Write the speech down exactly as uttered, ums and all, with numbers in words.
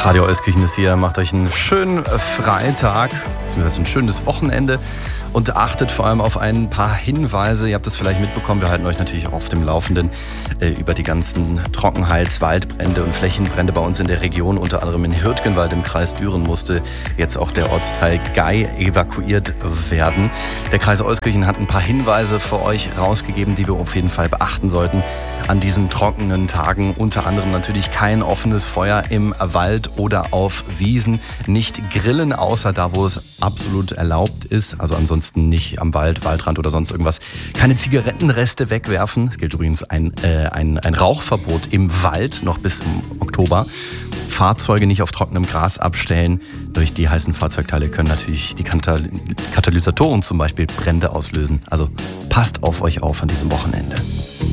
Radio Euskirchen ist hier, macht euch einen schönen Freitag, beziehungsweise ein schönes Wochenende und achtet vor allem auf ein paar Hinweise. Ihr habt es vielleicht mitbekommen, wir halten euch natürlich auch auf dem Laufenden äh, über die ganzen Trockenheits-, Waldbrände und Flächenbrände bei uns in der Region. Unter anderem in Hürtgenwald im Kreis Düren musste jetzt auch der Ortsteil Gei evakuiert werden. Der Kreis Euskirchen hat ein paar Hinweise für euch rausgegeben, die wir auf jeden Fall beachten sollten an diesen trockenen Tagen. Unter anderem natürlich kein offenes Feuer im Wald oder auf Wiesen, nicht grillen, außer da, wo es absolut erlaubt ist, also ansonsten nicht am Wald, Waldrand oder sonst irgendwas. Keine Zigarettenreste wegwerfen. Es gilt übrigens ein, äh, ein, ein Rauchverbot im Wald noch bis im Oktober. Fahrzeuge nicht auf trockenem Gras abstellen. Durch die heißen Fahrzeugteile können natürlich die Katal- Katalysatoren zum Beispiel Brände auslösen. Also passt auf euch auf an diesem Wochenende.